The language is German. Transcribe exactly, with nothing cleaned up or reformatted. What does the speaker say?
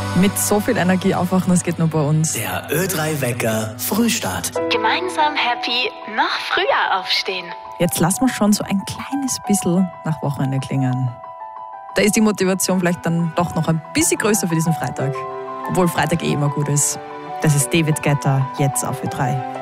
Mit so viel Energie aufwachen, das geht nur bei uns. Der Ö drei Wecker Frühstart. Gemeinsam happy, noch früher aufstehen. Jetzt lassen wir schon so ein kleines bisschen nach Wochenende klingen. Da ist die Motivation vielleicht dann doch noch ein bisschen größer für diesen Freitag. Obwohl Freitag eh immer gut ist. Das ist David Guetta, jetzt auf Ö drei.